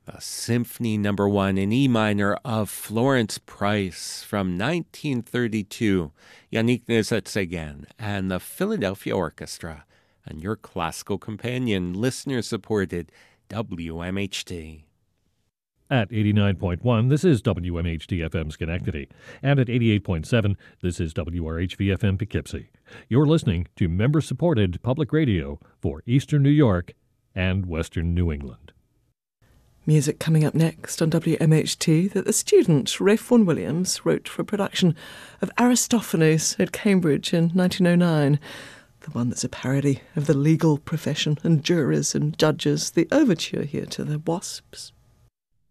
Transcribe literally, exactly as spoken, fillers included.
the Symphony Number One in E minor of Florence Price from nineteen thirty-two. Yannick Nézet-Séguin and the Philadelphia Orchestra, and your classical companion, listener-supported W M H T. At eighty-nine point one, this is W M H T F M Schenectady. And at eighty-eight point seven, this is W R H V F M Poughkeepsie. You're listening to member-supported public radio for Eastern New York and Western New England. Music coming up next on W M H T that the student Ralph Vaughan Williams wrote for a production of Aristophanes at Cambridge in nineteen oh nine. The one that's a parody of the legal profession and jurors and judges, the overture here to the Wasps.